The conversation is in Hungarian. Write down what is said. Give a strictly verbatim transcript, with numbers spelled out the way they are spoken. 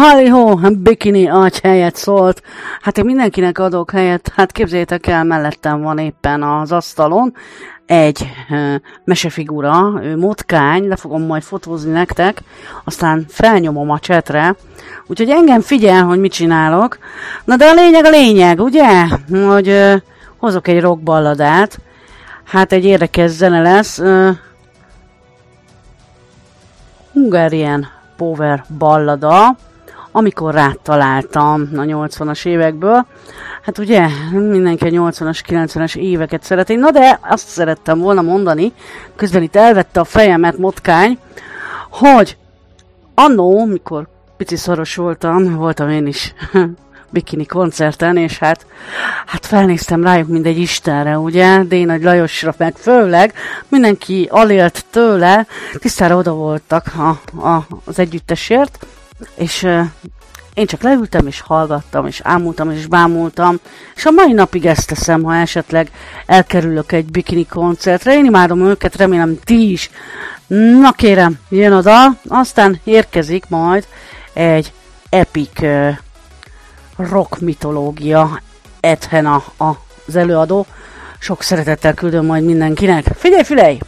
Halihó, bikini adj helyet szólt. Hát én mindenkinek adok helyet, hát képzeljétek el, mellettem van éppen az asztalon egy uh, mesefigura, ő Motkány, le fogom majd fotózni nektek, aztán felnyomom a csetre, úgyhogy engem figyel, hogy mit csinálok. Na de a lényeg a lényeg, ugye? Hogy uh, hozok egy rock balladát, hát egy érdekes zene lesz, uh, Hungarian Power ballada, amikor rád találtam a nyolcvanas évekből. Hát ugye mindenki a nyolcvanas, kilencvenes éveket szereti. Na de azt szerettem volna mondani, közben itt elvette a fejemet Motkány, hogy annó, mikor pici szoros voltam, voltam én is bikini koncerten, és hát, hát felnéztem rájuk, mint egy istenre, ugye, D. Nagy Lajosra meg főleg, mindenki alélt tőle, tisztára oda voltak a, a, az együttesért, és uh, én csak leültem, és hallgattam, és ámultam, és bámultam, és a mai napig ezt teszem, ha esetleg elkerülök egy bikini koncertre. Én imádom őket, remélem ti is. Na kérem, jön a dal, aztán érkezik majd egy epic uh, rock mitológia, Ed Hena az előadó. Sok szeretettel küldöm majd mindenkinek. Figyelj, figyelj!